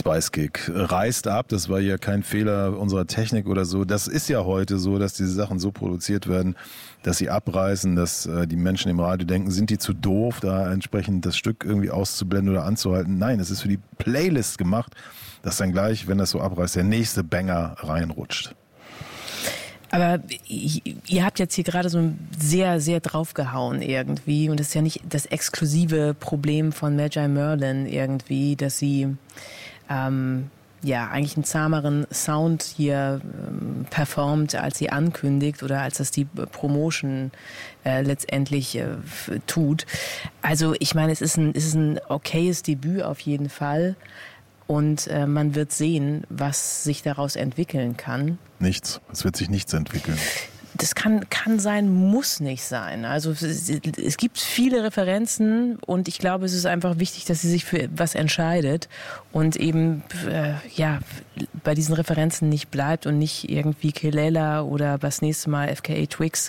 Spice Kick reißt ab, das war ja kein Fehler unserer Technik oder so. Das ist ja heute so, dass diese Sachen so produziert werden, dass sie abreißen, dass die Menschen im Radio denken, sind die zu doof, da entsprechend das Stück irgendwie auszublenden oder anzuhalten. Nein, es ist für die Playlist gemacht, dass dann gleich, wenn das so abreißt, der nächste Banger reinrutscht. Aber ihr habt jetzt hier gerade so sehr, sehr draufgehauen irgendwie und das ist ja nicht das exklusive Problem von Magi Merlin irgendwie, dass sie eigentlich einen zahmeren Sound hier performt, als sie ankündigt oder als das die Promotion letztendlich tut. Also ich meine, es ist ein okayes Debüt auf jeden Fall. Und man wird sehen, was sich daraus entwickeln kann. Nichts. Es wird sich nichts entwickeln. Das kann sein, muss nicht sein. Also es gibt viele Referenzen und ich glaube, es ist einfach wichtig, dass sie sich für was entscheidet und eben bei diesen Referenzen nicht bleibt und nicht irgendwie Kelela oder das nächste Mal FKA Twigs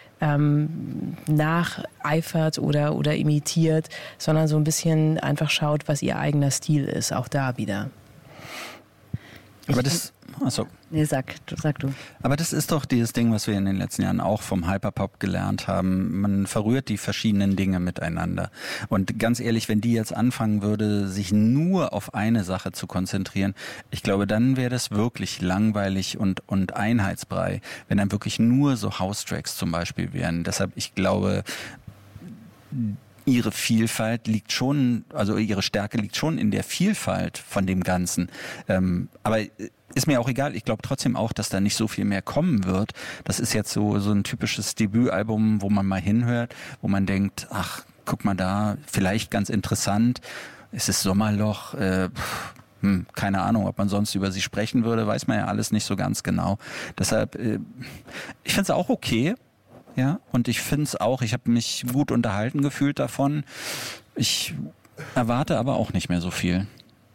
nacheifert oder imitiert, sondern so ein bisschen einfach schaut, was ihr eigener Stil ist, auch da wieder. Aber das, achso. Nee, sag du. Aber das ist doch dieses Ding, was wir in den letzten Jahren auch vom Hyperpop gelernt haben. Man verrührt die verschiedenen Dinge miteinander. Und ganz ehrlich, wenn die jetzt anfangen würde, sich nur auf eine Sache zu konzentrieren, ich glaube, dann wäre das wirklich langweilig und Einheitsbrei, wenn dann wirklich nur so House-Tracks zum Beispiel wären. Deshalb, ich glaube, ihre Vielfalt liegt schon, also ihre Stärke liegt schon in der Vielfalt von dem Ganzen. Aber ist mir auch egal. Ich glaube trotzdem auch, dass da nicht so viel mehr kommen wird. Das ist jetzt so ein typisches Debütalbum, wo man mal hinhört, wo man denkt, ach, guck mal da, vielleicht ganz interessant. Es ist Sommerloch, keine Ahnung, ob man sonst über sie sprechen würde, weiß man ja alles nicht so ganz genau. Deshalb, ich finde es auch okay. Ja, und ich finde es auch, ich habe mich gut unterhalten gefühlt davon. Ich erwarte aber auch nicht mehr so viel.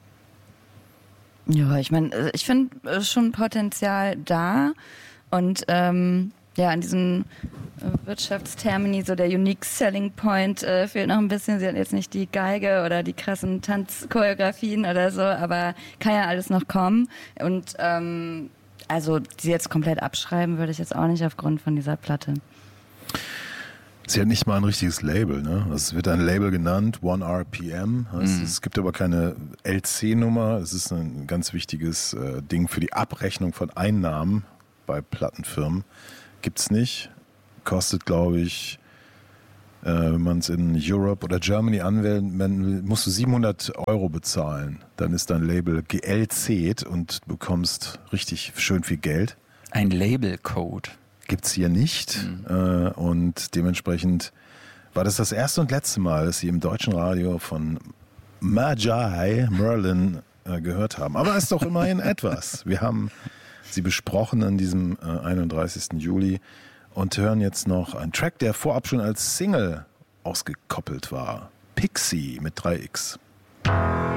Ja, ich meine, ich finde schon Potenzial da und an diesem Wirtschaftstermini, so der Unique Selling Point fehlt noch ein bisschen. Sie hat jetzt nicht die Geige oder die krassen Tanzchoreografien oder so, aber kann ja alles noch kommen. Und also sie jetzt komplett abschreiben würde ich jetzt auch nicht aufgrund von dieser Platte. Sie hat nicht mal ein richtiges Label, ne? Es wird ein Label genannt, 1RPM. Es gibt aber keine LC-Nummer. Es ist ein ganz wichtiges Ding für die Abrechnung von Einnahmen bei Plattenfirmen. Gibt's nicht. Kostet, glaube ich, wenn man es in Europe oder Germany anwenden will, musst du 700 € bezahlen. Dann ist dein Label GLC't und du bekommst richtig schön viel Geld. Ein Labelcode. Gibt's hier nicht und dementsprechend war das erste und letzte Mal, dass Sie im deutschen Radio von Magi Merlin gehört haben. Aber es ist doch immerhin etwas. Wir haben sie besprochen an diesem 31. Juli und hören jetzt noch einen Track, der vorab schon als Single ausgekoppelt war. Pixie mit 3X.